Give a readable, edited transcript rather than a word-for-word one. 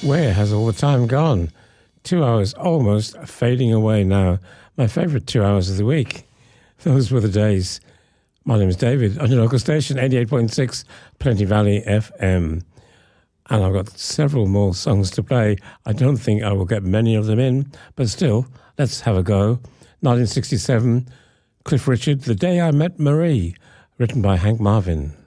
Where has all the time gone? 2 hours almost fading away now. My favourite 2 hours of the week. Those were the days. My name is David, on your local station, 88.6 Plenty Valley FM. And I've got several more songs to play. I don't think I will get many of them in, but still, let's have a go. 1967, Cliff Richard, The Day I Met Marie, written by Hank Marvin.